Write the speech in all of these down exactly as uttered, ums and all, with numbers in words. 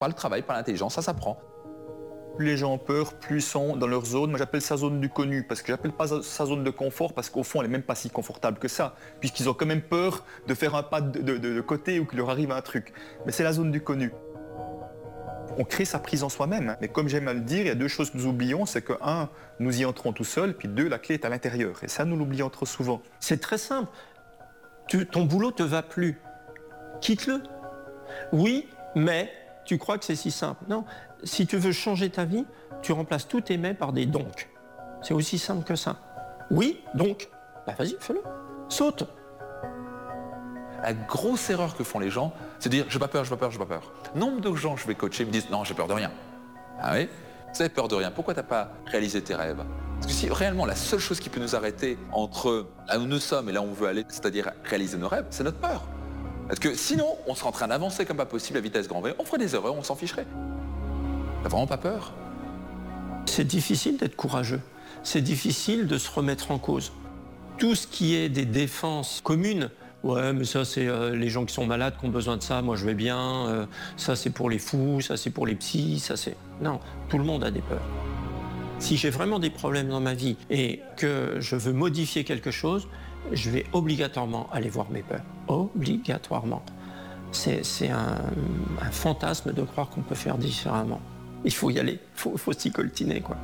Par le travail, par l'intelligence, ça s'apprend. Plus les gens ont peur, plus ils sont dans leur zone. Moi, j'appelle ça zone du connu, parce que j'appelle pas ça zone de confort, parce qu'au fond, elle n'est même pas si confortable que ça, puisqu'ils ont quand même peur de faire un pas de, de, de, de côté ou qu'il leur arrive un truc. Mais c'est la zone du connu. On crée sa prise en soi-même. Mais comme j'aime à le dire, il y a deux choses que nous oublions, c'est que, un, nous y entrons tout seuls, puis deux, la clé est à l'intérieur. Et ça, nous l'oublions trop souvent. C'est très simple. Tu, ton boulot te va plus. Quitte-le. Oui, mais tu crois que c'est si simple. Non. Si tu veux changer ta vie, tu remplaces tous tes mais par des donc. C'est aussi simple que ça. Oui, donc. Bah vas-y, fais-le. Saute. La grosse erreur que font les gens, c'est de dire « j'ai pas peur, j'ai pas peur, j'ai pas peur ». Nombre de gens que je vais coacher me disent « non, j'ai peur de rien ». Ah oui ? Vous avez peur de rien, pourquoi t'as pas réalisé tes rêves ? Parce que si réellement la seule chose qui peut nous arrêter entre là où nous sommes et là où on veut aller, c'est-à-dire réaliser nos rêves, c'est notre peur. Parce que sinon, on serait en train d'avancer comme pas possible à vitesse grand V, on ferait des erreurs, on s'en ficherait. T'as vraiment pas peur ? C'est difficile d'être courageux. C'est difficile de se remettre en cause. Tout ce qui est des défenses communes, ouais, mais ça, c'est euh, les gens qui sont malades qui ont besoin de ça, moi je vais bien, euh, ça c'est pour les fous, ça c'est pour les psys, ça c'est... Non, tout le monde a des peurs. Si j'ai vraiment des problèmes dans ma vie et que je veux modifier quelque chose, je vais obligatoirement aller voir mes peurs. Obligatoirement. C'est, c'est un, un fantasme de croire qu'on peut faire différemment. Il faut y aller, il faut, faut s'y coltiner, quoi.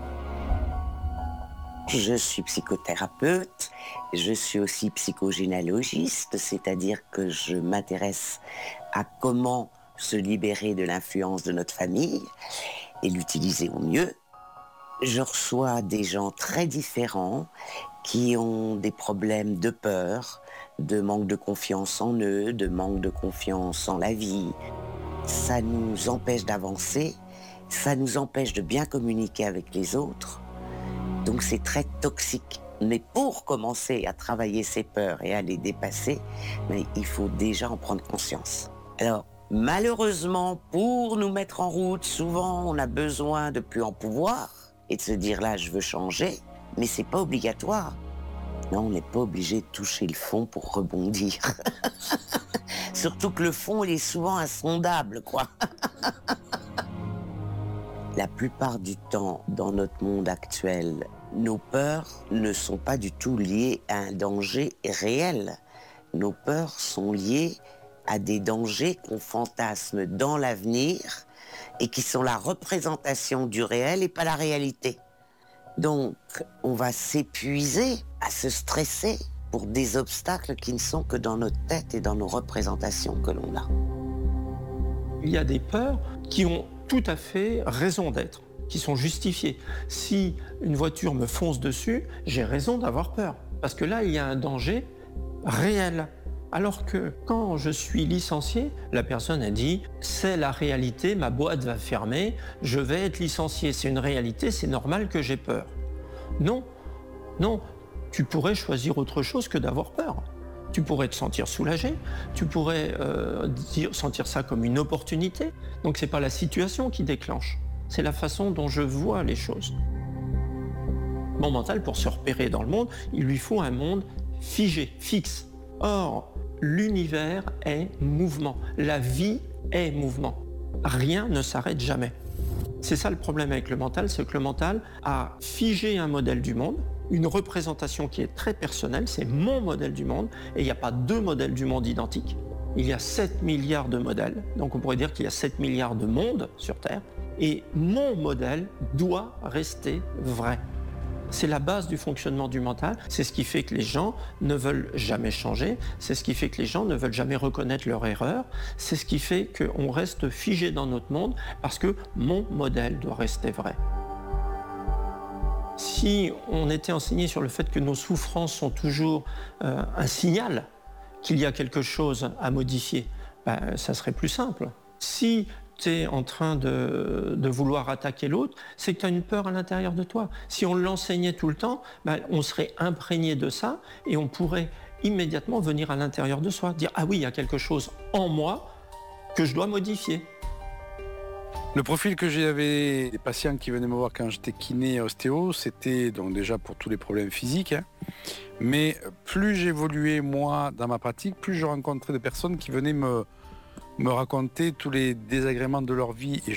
Je suis psychothérapeute, je suis aussi psychogénéalogiste, c'est-à-dire que je m'intéresse à comment se libérer de l'influence de notre famille et l'utiliser au mieux. Je reçois des gens très différents qui ont des problèmes de peur, de manque de confiance en eux, de manque de confiance en la vie. Ça nous empêche d'avancer, ça nous empêche de bien communiquer avec les autres. Donc c'est très toxique. Mais pour commencer à travailler ses peurs et à les dépasser, mais il faut déjà en prendre conscience. Alors, malheureusement, pour nous mettre en route, souvent on a besoin de plus en pouvoir et de se dire là, je veux changer, mais c'est pas obligatoire. Non, on n'est pas obligé de toucher le fond pour rebondir. Surtout que le fond, il est souvent insondable, quoi. La plupart du temps, dans notre monde actuel, nos peurs ne sont pas du tout liées à un danger réel. Nos peurs sont liées à des dangers qu'on fantasme dans l'avenir et qui sont la représentation du réel et pas la réalité. Donc, on va s'épuiser à se stresser pour des obstacles qui ne sont que dans notre tête et dans nos représentations que l'on a. Il y a des peurs qui ont tout à fait raison d'être, qui sont justifiées. Si une voiture me fonce dessus, j'ai raison d'avoir peur. Parce que là, il y a un danger réel. Alors que quand je suis licencié, la personne a dit « c'est la réalité, ma boîte va fermer, je vais être licencié, c'est une réalité, c'est normal que j'ai peur ». Non, non, tu pourrais choisir autre chose que d'avoir peur. Tu pourrais te sentir soulagé, tu pourrais euh, dire, sentir ça comme une opportunité. Donc c'est pas la situation qui déclenche, c'est la façon dont je vois les choses. Mon mental, pour se repérer dans le monde, il lui faut un monde figé, fixe. Or, l'univers est mouvement, la vie est mouvement. Rien ne s'arrête jamais. C'est ça le problème avec le mental, c'est que le mental a figé un modèle du monde, une représentation qui est très personnelle, c'est mon modèle du monde, et il n'y a pas deux modèles du monde identiques. Il y a sept milliards de modèles, donc on pourrait dire qu'il y a sept milliards de mondes sur Terre, et mon modèle doit rester vrai. C'est la base du fonctionnement du mental, c'est ce qui fait que les gens ne veulent jamais changer, c'est ce qui fait que les gens ne veulent jamais reconnaître leur erreur, c'est ce qui fait qu'on reste figé dans notre monde parce que mon modèle doit rester vrai. Si on était enseigné sur le fait que nos souffrances sont toujours euh, un signal qu'il y a quelque chose à modifier, ben, ça serait plus simple. Si tu es en train de, de vouloir attaquer l'autre, c'est que tu as une peur à l'intérieur de toi. Si on l'enseignait tout le temps, ben, on serait imprégné de ça et on pourrait immédiatement venir à l'intérieur de soi, dire « Ah oui, il y a quelque chose en moi que je dois modifier ». Le profil que j'avais des patients qui venaient me voir quand j'étais kiné et ostéo, c'était donc déjà pour tous les problèmes physiques, hein, mais plus j'évoluais moi dans ma pratique, plus je rencontrais des personnes qui venaient me me raconter tous les désagréments de leur vie et